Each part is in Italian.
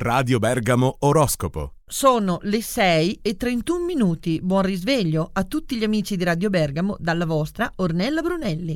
Radio Bergamo Oroscopo. Sono le 6:31. Buon risveglio a tutti gli amici di Radio Bergamo dalla vostra Ornella Brunelli.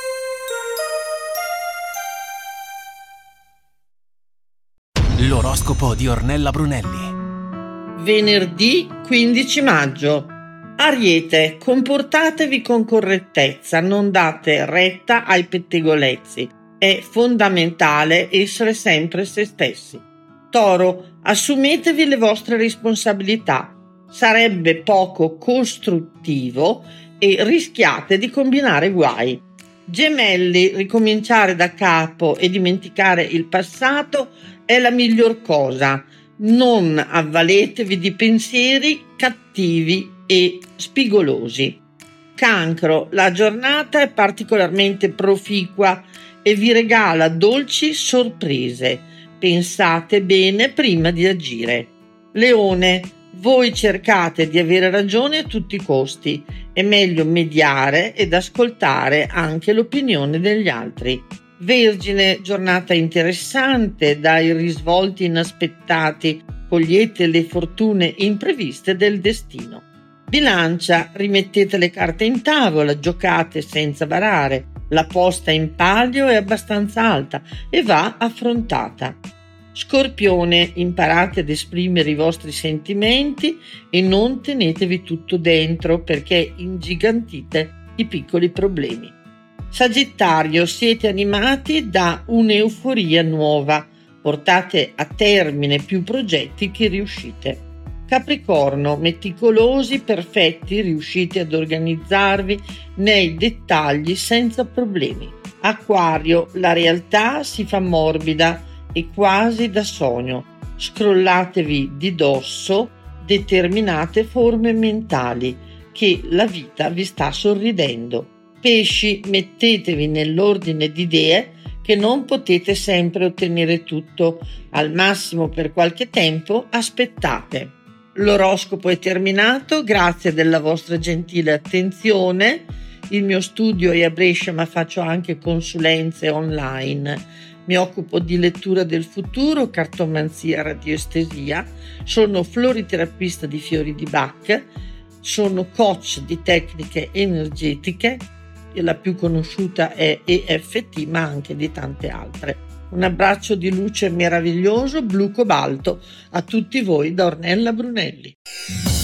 L'oroscopo di Ornella Brunelli. Venerdì 15 maggio. Ariete, comportatevi con correttezza, non date retta ai pettegolezzi. È fondamentale essere sempre se stessi. Toro, assumetevi le vostre responsabilità. Sarebbe poco costruttivo e rischiate di combinare guai. Gemelli, ricominciare da capo e dimenticare il passato è la miglior cosa. Non avvaletevi di pensieri cattivi e spigolosi. Cancro, la giornata è particolarmente proficua e vi regala dolci sorprese. Pensate bene prima di agire. Leone, voi cercate di avere ragione a tutti i costi. È meglio mediare ed ascoltare anche l'opinione degli altri. Vergine, giornata interessante, dai risvolti inaspettati, cogliete le fortune impreviste del destino. Bilancia, rimettete le carte in tavola, giocate senza barare. La posta in palio è abbastanza alta e va affrontata. Scorpione, imparate ad esprimere i vostri sentimenti e non tenetevi tutto dentro perché ingigantite i piccoli problemi. Sagittario, siete animati da un'euforia nuova, portate a termine più progetti che riuscite. Capricorno, meticolosi, perfetti, riuscite ad organizzarvi nei dettagli senza problemi. Acquario, la realtà si fa morbida e quasi da sogno. Scrollatevi di dosso determinate forme mentali che la vita vi sta sorridendo. Pesci, mettetevi nell'ordine di idee che non potete sempre ottenere tutto, al massimo per qualche tempo aspettate. L'oroscopo è terminato, grazie della vostra gentile attenzione. Il mio studio è a Brescia, ma faccio anche consulenze online. Mi occupo di lettura del futuro, cartomanzia, radioestesia. Sono floriterapista di fiori di Bach. Sono coach di tecniche energetiche. La più conosciuta è EFT, ma anche di tante altre. Un abbraccio di luce meraviglioso, blu cobalto, a tutti voi da Ornella Brunelli.